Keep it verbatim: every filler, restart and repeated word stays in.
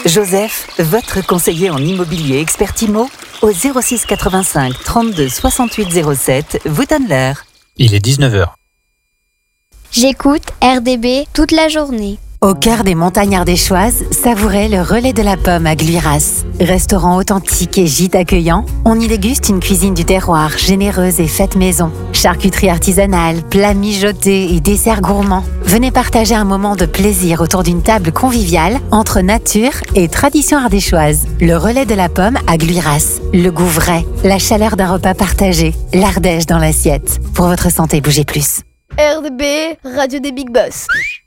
Joseph, votre conseiller en immobilier expert Imo, au zéro six quatre-vingt-cinq trente-deux soixante-huit zéro sept, vous donne l'heure. Il est dix-neuf heures. J'écoute R D B toute la journée. Au cœur des montagnes ardéchoises, savourez le relais de la pomme à Gluiras. Restaurant authentique et gîte accueillant, on y déguste une cuisine du terroir généreuse et faite maison. Charcuterie artisanale, plats mijotés et desserts gourmands. Venez partager un moment de plaisir autour d'une table conviviale entre nature et tradition ardéchoise. Le relais de la pomme à Gluiras. Le goût vrai, la chaleur d'un repas partagé, l'Ardèche dans l'assiette. Pour votre santé, bougez plus. R D B, Radio des Big Boss.